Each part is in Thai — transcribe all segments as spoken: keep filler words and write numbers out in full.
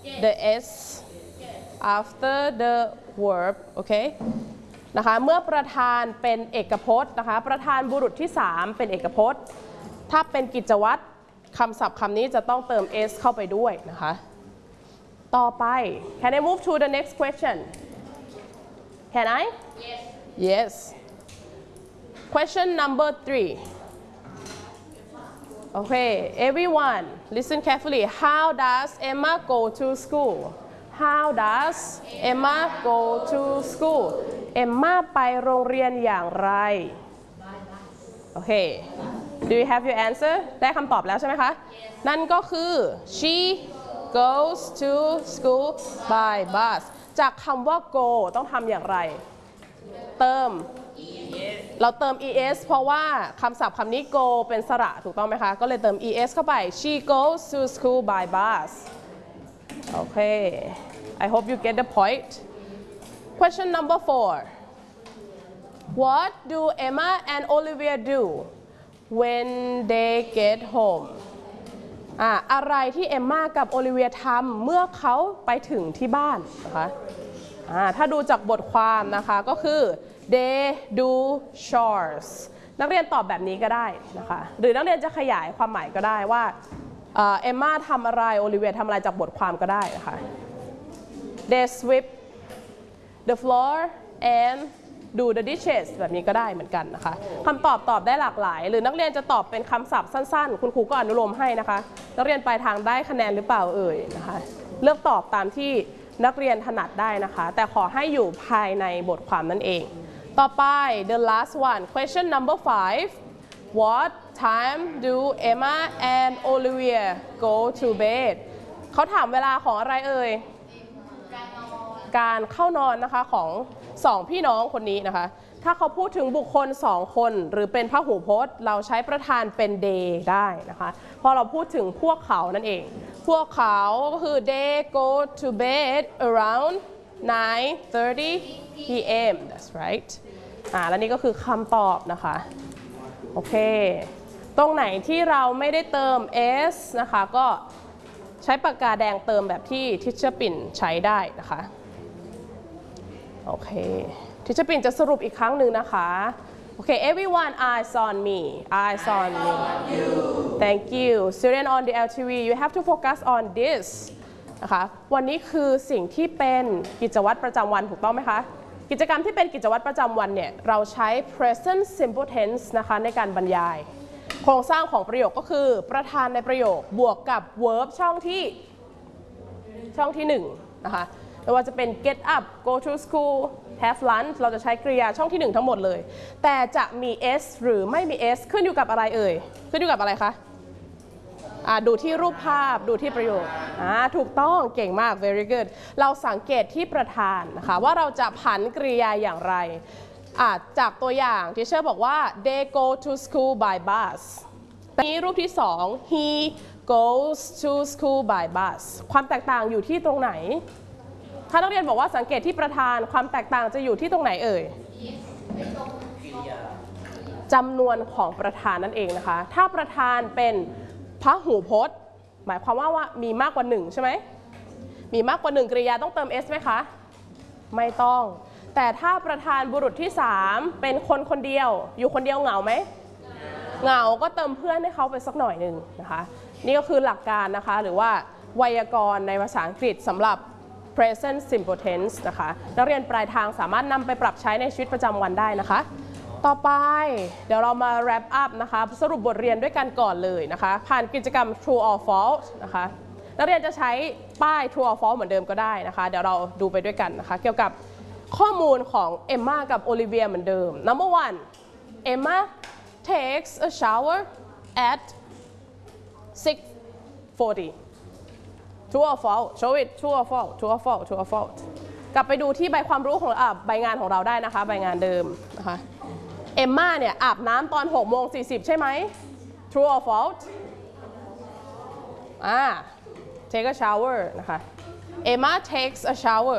the s after the verb โอเคนะคะเมื่อประธานเป็นเอกพจน์นะคะประธานบุรุษที่สามเป็นเอกพจน์ถ้าเป็นกิจวัตรคำศัพท์คำนี้จะต้องเติม s เข้าไปด้วยนะคะต่อไป Can I move to the next question Can I Yes Yes Question number three Okay everyone listen carefully How does Emma go to school How does Emma go to school Emma ไปโรงเรียนอย่างไรโอเค Do you have your answer ได้คำตอบแล้วใช่ไหมคะ yes. นั่นก็คือ she goes to school by bus จากคำว่า go ต้องทำอย่างไรเติม es เราเติม es เพราะว่าคำศัพท์คำนี้ go เป็นสระถูกต้องไหมคะก็เลยเติม es เข้าไป she goes to school by bus โอเค I hope you get the point Question number four What do Emma and Olivia do when they get home อ่ะอะไรที่เอมม่ากับโอลิเวียทำเมื่อเขาไปถึงที่บ้านนะคะอ่ะถ้าดูจากบทความนะคะก็คือ they do chores นักเรียนตอบแบบนี้ก็ได้นะคะหรือนักเรียนจะขยายความหมายก็ได้ว่าเอมม่าทำอะไรโอลิเวียทำอะไรจากบทความก็ได้นะคะ they sweep the floor and do the dishes แบบนี้ก็ได้เหมือนกันนะคะคำตอบตอบได้หลากหลายหรือนักเรียนจะตอบเป็นคำศัพท์สั้นๆคุณครูก็อนุโลมให้นะคะนักเรียนปลายทางได้คะแนนหรือเปล่าเอ่ยนะคะเลือกตอบตามที่นักเรียนถนัดได้นะคะแต่ขอให้อยู่ภายในบทความนั่นเองต่อไป the last one question number five what time do Emma and Olivia go to bed เขาถามเวลาของอะไรเอ่ยการเข้านอนนะคะของสองพี่น้องคนนี้นะคะถ้าเขาพูดถึงบุคคลสองคนหรือเป็นพหูพจน์เราใช้ประธานเป็น they ได้นะคะพอเราพูดถึงพวกเขานั่นเองพวกเขาก็คือ they go to bed around nine thirty p m that's right อ่าและนี่ก็คือคำตอบนะคะโอเคตรงไหนที่เราไม่ได้เติม s นะคะก็ใช้ปากกาแดงเติมแบบที่ทิชเชอร์ปิ่นใช้ได้นะคะโอเคทิชเชอร์ปิ่นจะสรุปอีกครั้งหนึ่งนะคะโอเค everyone eyes on me eyes on me thank you student on the แอล ที วี you have to focus on this นะคะวันนี้คือสิ่งที่เป็นกิจวัตรประจำวันถูกต้องไหมคะกิจกรรมที่เป็นกิจวัตรประจำวันเนี่ยเราใช้ present simple tense นะคะในการบรรยายโครงสร้างของประโยคก็คือประธานในประโยคบวกกับ verb ช่องที่ช่องที่หนึ่งนะคะไม่ว่าจะเป็น get up go to school have lunch เราจะใช้กริยาช่องที่หนึ่งทั้งหมดเลยแต่จะมี s หรือไม่มี s ขึ้นอยู่กับอะไรเอ่ยขึ้นอยู่กับอะไรคะดูที่รูปภาพดูที่ประโยคถูกต้องเก่งมาก very good เราสังเกตที่ประธานนะคะว่าเราจะผันกริยาอย่างไรจากตัวอย่างที่เชอร์บอกว่า they go to school by bus นี้รูปที่สอง he goes to school by bus ความแตกต่างอยู่ที่ตรงไหนถ้านักเรียนบอกว่าสังเกตที่ประธานความแตกต่างจะอยู่ที่ตรงไหนเอ่ยจำนวนของประธานนั่นเองนะคะถ้าประธานเป็นพหูพจน์หมายความว่าว่ามีมากกว่าหนึ่งใช่ไหมมีมากกว่าหนึ่งกริยาต้องเติม s ไหมคะไม่ต้องแต่ถ้าประธานบุรุษที่สามเป็นคนคนเดียวอยู่คนเดียวเหงาไหมเหงาก็เติมเพื่อนให้เขาไปสักหน่อยหนึ่งนะคะนี่ก็คือหลักการนะคะหรือว่าไวยากรณ์ในภาษาอังกฤษสำหรับ present simple tense นะคะนักเรียนปลายทางสามารถนำไปปรับใช้ในชีวิตประจำวันได้นะคะต่อไปเดี๋ยวเรามา wrap up นะคะสรุปบทเรียนด้วยกันก่อนเลยนะคะผ่านกิจกรรม true or false นะคะนักเรียนจะใช้ป้าย true or false เหมือนเดิมก็ได้นะคะเดี๋ยวเราดูไปด้วยกันนะคะเกี่ยวกับข้อมูลของเอมม่ากับโอลิเวียเหมือนเดิม number one Emma takes a shower at six forty true or false show it true or false true or false true or false กลับไปดูที่ใบความรู้ของอ่ะใบงานของเราได้นะคะใบงานเดิมนะคะเอมม่าเนี่ยอาบน้ำตอนหกโมงสี่สิบใช่ไหม true or false อ่า take a shower นะคะ Emma takes a shower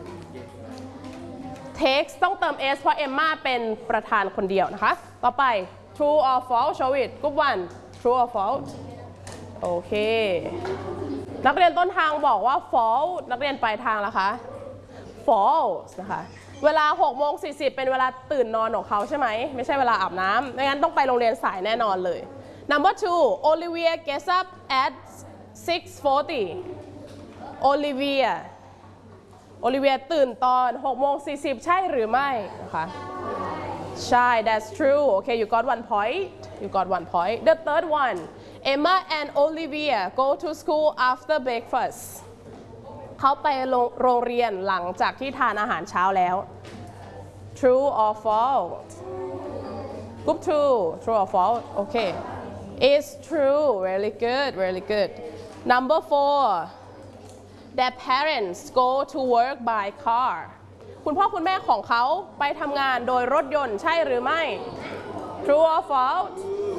takes ต้องเติม s เพราะ Emma เป็นประธานคนเดียวนะคะต่อไป true or false show it group one true or false โอเคนักเรียนต้นทางบอกว่า false นักเรียนปลายทางล่ะคะ false นะคะเวลาหกโมงสี่สิบเป็นเวลาตื่นนอนของเขาใช่ไหมไม่ใช่เวลาอาบน้ำไม่งั้นต้องไปโรงเรียนสายแน่นอนเลย number two Olivia gets up at six forty Olivia Olivia ตื่นตอนหกโมงสี่สิบใช่หรือไม่นะคะใช่ that's true okay you got one point you got one point the third one Emma and Olivia go to school after breakfast เขาไปโรงเรียนหลังจากที่ทานอาหารเช้าแล้ว true or false group two true or false okay it's true very good very good number four their parents go to work by car คุณพ่อคุณแม่ของเขาไปทำงานโดยรถยนต์ใช่หรือไม่ true or false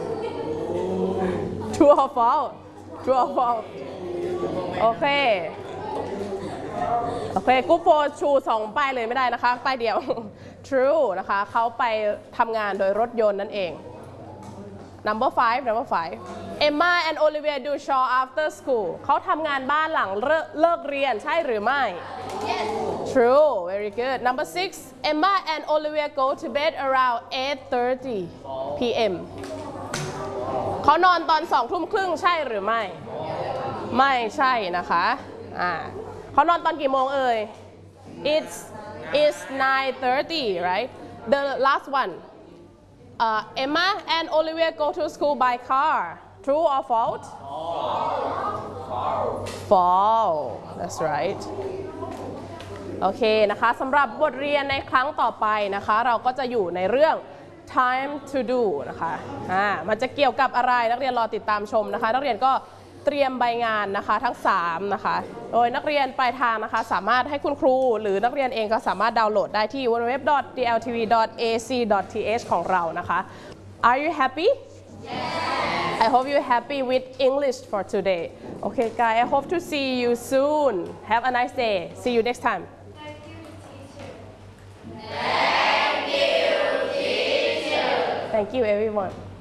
true or false true or false โอเคโอเคกรุ๊ปโฟร์ชูสองป้ายเลยไม่ได้นะคะป้ายเดียว true นะคะเขาไปทำงานโดยรถยนต์นั่นเอง number five number five Emma and Olivia do chore after school เขาทำงานบ้านหลังเลิกเรียนใช่หรือไม่ yes true very good number six Emma and Olivia go to bed around eight thirty p m เขานอนตอนสองทุ่มครึ่งใช่หรือไม่ไม่ใช่นะคะอ่าเขานอนตอนกี่โมงเอ่ย it's it's nine thirty right the last one uh, Emma and Olivia go to school by car true or false false that's right โอเคนะคะสำหรับบทเรียนในครั้งต่อไปนะคะเราก็จะอยู่ในเรื่อง time to do นะคะอ่ามันจะเกี่ยวกับอะไรนักเรียนรอติดตามชมนะคะนักเรียนก็เตรียมใบงานนะคะทั้งสามนะคะโดยนักเรียนปลายทางนะคะสามารถให้คุณครูหรือนักเรียนเองก็สามารถดาวน์โหลดได้ที่ ดับเบิลยู ดับเบิลยู ดับเบิลยู ดอท ดี แอล ที วี ดอท เอ ซี ดอท ที เอช ของเรานะคะ Are you happy? Yes. I hope you're happy with English for today. Okay, guys. I hope to see you soon. Have a nice day. See you next time. Thank you, teacher. Thank you, everyone.